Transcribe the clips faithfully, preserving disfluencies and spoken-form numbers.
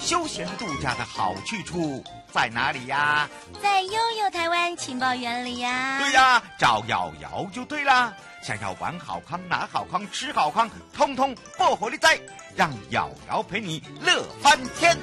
休闲度假的好去处在哪里呀？ 在悠悠台湾情报园里呀。 对呀，找瑶瑶就对啦。想要玩好康、拿好康、吃好康，通通不火力在，让瑶瑶陪你乐翻天。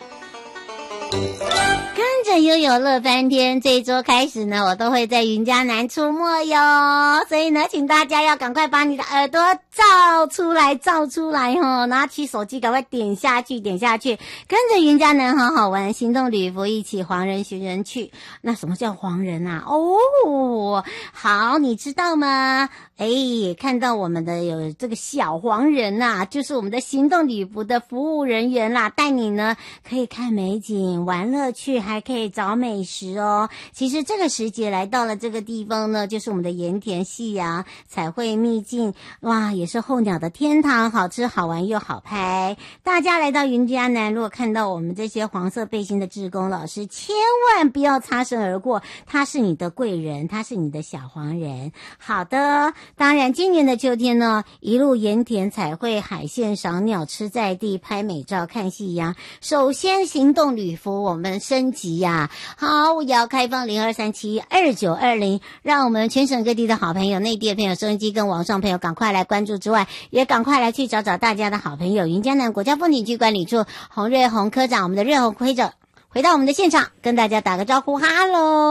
跟着悠悠乐翻天，这一周开始呢，我都会在云嘉南出没哟。所以呢，请大家要赶快把你的耳朵照出来，照出来吼！拿起手机，赶快点下去，点下去，跟着云嘉南好好玩，行动旅服一起黄人寻人去。那什么叫黄人啊？哦，好，你知道吗？哎，看到我们的有这个小黄人呐、啊，就是我们的行动旅服的服务人员啦，带你呢可以看美景、玩乐趣，还可以找美食哦。其实这个时节来到了这个地方呢，就是我们的盐田夕阳彩绘秘境，哇，也是候鸟的天堂，好吃好玩又好拍。大家来到云嘉南，如果看到我们这些黄色背心的志工老师，千万不要擦身而过，他是你的贵人，他是你的小黄人。好的。当然今年的秋天呢，一路盐田彩绘海线赏鸟吃在地拍美照看夕阳。首先行动旅服我们升级呀、啊，好，我也要开放零二三七二九二零，让我们全省各地的好朋友、内地的朋友、收音机跟网上朋友赶快来关注之外，也赶快来去找找大家的好朋友云嘉南国家风景区管理处洪瑞宏科长，我们的瑞宏科长回到我们的现场跟大家打个招呼，哈喽。